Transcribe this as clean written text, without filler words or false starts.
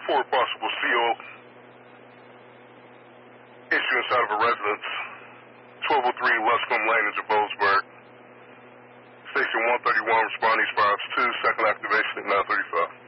for a possible CO issue inside of a residence, 1203 Luscombe Lane in Javosburg. Station 131 responding 5-2, second activation at 9:35.